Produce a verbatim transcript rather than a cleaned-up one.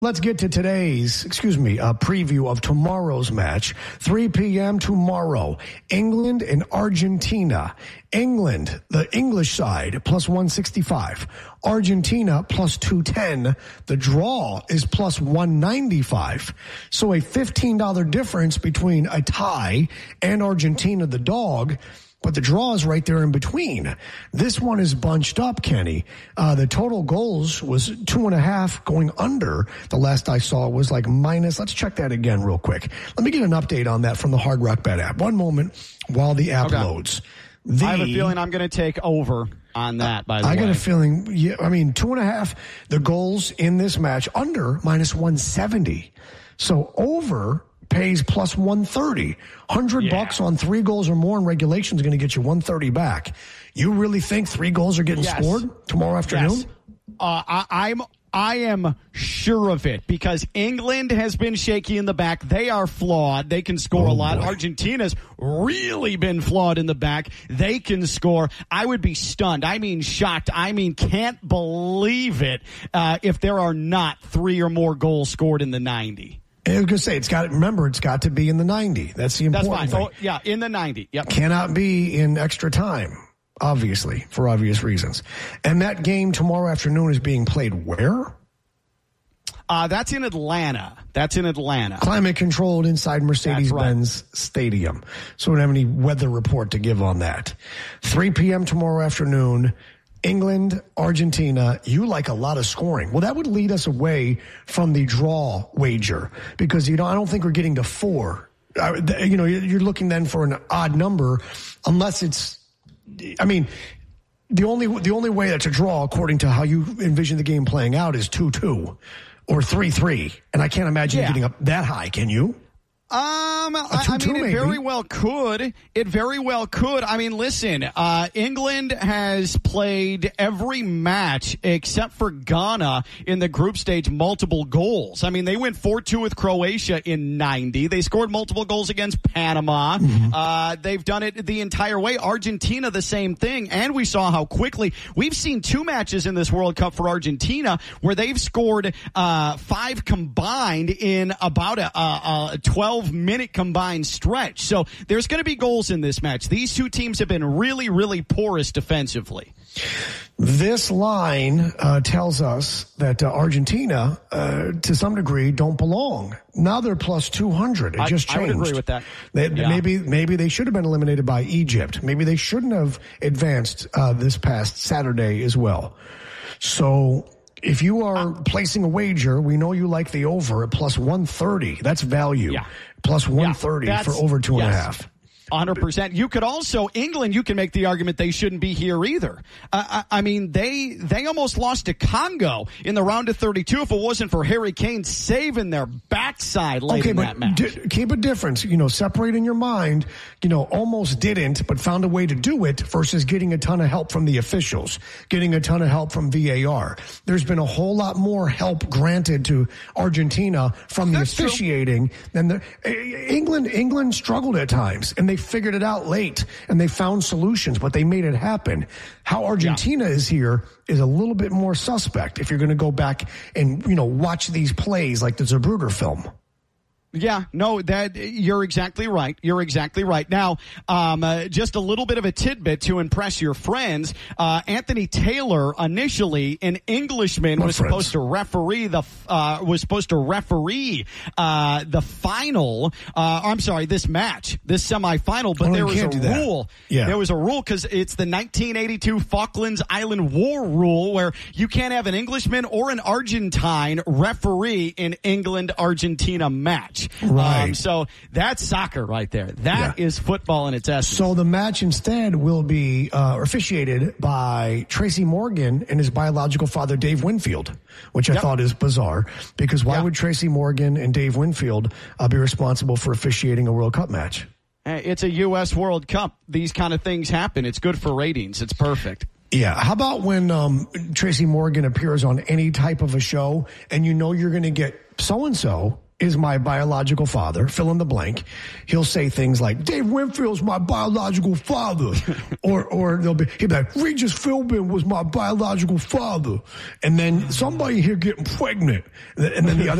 Let's get to today's, excuse me, a preview of tomorrow's match. three p.m. tomorrow, England and Argentina. England, the English side, plus one sixty-five. Argentina, plus two ten. The draw is plus one ninety-five. So a fifteen dollars difference between a tie and Argentina, the dog. But the draw is right there in between. This one is bunched up, Kenny. Uh, the total goals was two and a half going under. The last I saw was like minus. Let's check that again real quick. Let me get an update on that from the Hard Rock Bet app. One moment while the app okay. loads. The, I have a feeling I'm going to take over on that, by the I way. got a feeling, yeah, I mean, two and a half, the goals in this match under minus one seventy. So over pays plus one thirty. one hundred yeah. bucks on three goals or more in regulation is going to get you one thirty back. You really think three goals are getting yes. scored tomorrow afternoon? Yes. Uh, I, I'm I am sure of it because England has been shaky in the back. They are flawed. They can score oh, a lot. Boy. Argentina's really been flawed in the back. They can score. I would be stunned. I mean shocked. I mean can't believe it uh, if there are not three or more goals scored in the ninety. I was going to say, it's got. Remember, it's got to be in the ninety. That's the important That's fine. thing. Oh, yeah, in the ninety. Yep. Cannot be in extra time, obviously, for obvious reasons. And that game tomorrow afternoon is being played where? Uh, that's in Atlanta. That's in Atlanta. Climate controlled inside Mercedes-Benz right. Stadium. So we don't have any weather report to give on that. three p.m. tomorrow afternoon. England, Argentina, you like a lot of scoring. Well, that would lead us away from the draw wager because, you know, I don't think we're getting to four. Uh, you know, you're looking then for an odd number unless it's, I mean, the only, the only way that's a draw, according to how you envision the game playing out, is two two or three three. And I can't imagine yeah. getting up that high. Can you? Um, I, I mean, it maybe. very well could. It very well could. I mean, listen, uh, England has played every match except for Ghana in the group stage multiple goals. I mean, they went four two with Croatia in ninety. They scored multiple goals against Panama. Mm-hmm. Uh, they've done it the entire way. Argentina, the same thing. And we saw how quickly we've seen two matches in this World Cup for Argentina where they've scored, uh, five combined in about a, a, a twelve minute combined stretch. So there's going to be goals in this match. These two teams have been really, really porous defensively. This line uh, tells us that uh, Argentina, uh, to some degree, don't belong. Now they're plus two hundred. It I, just changed. I would agree with that. They, yeah. Maybe maybe they should have been eliminated by Egypt. Maybe they shouldn't have advanced uh, this past Saturday as well. So if you are placing a wager, we know you like the over at plus one thirty. That's value. Yeah. Plus one thirty yeah, for over two yes. and a half. one hundred percent. You could also, England, you can make the argument they shouldn't be here either. Uh, I, I mean, they they almost lost to Congo in the round of thirty-two if it wasn't for Harry Kane saving their backside late okay, in but that match. D- keep a difference. You know, separate in your mind, you know, almost didn't, but found a way to do it versus getting a ton of help from the officials, getting a ton of help from V A R. There's been a whole lot more help granted to Argentina from the That's officiating true. than the England. England struggled at times, and they figured it out late and they found solutions, but they made it happen. How Argentina yeah. is here is a little bit more suspect if you're going to go back and, you know, watch these plays like the Zapruder film. Yeah, no, that you're exactly right. You're exactly right. Now, um, uh, just a little bit of a tidbit to impress your friends. Uh, Anthony Taylor, initially an Englishman, My was friends. supposed to referee the uh, was supposed to referee uh, the final. Uh, I'm sorry, this match, this semifinal. But oh, there was a do rule. Yeah. There was a rule because it's the nineteen eighty-two Falklands Island War rule where you can't have an Englishman or an Argentine referee an England-Argentina match. Right. Um, so that's soccer right there. That yeah. is football in its essence. So the match instead will be uh, officiated by Tracy Morgan and his biological father, Dave Winfield, which I yep. thought is bizarre because why yeah. would Tracy Morgan and Dave Winfield uh, be responsible for officiating a World Cup match? It's a U S World Cup. These kind of things happen. It's good for ratings. It's perfect. Yeah. How about when um, Tracy Morgan appears on any type of a show and you know you're going to get so-and-so is my biological father, fill in the blank, he'll say things like, Dave Winfield's my biological father. or or they'll be, he'll be like, Regis Philbin was my biological father. And then somebody here getting pregnant. And then the other